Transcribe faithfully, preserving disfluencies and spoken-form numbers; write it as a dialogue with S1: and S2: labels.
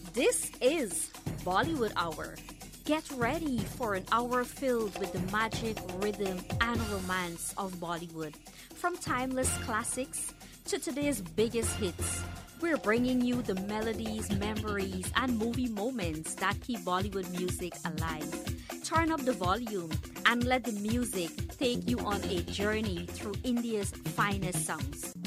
S1: This is Bollywood Hour. Get ready for an hour filled with the magic, rhythm, and romance of Bollywood. From timeless classics to today's biggest hits, we're bringing you the melodies, memories, and movie moments that keep Bollywood music alive. Turn up the volume and let the music take you on a journey through India's finest sounds.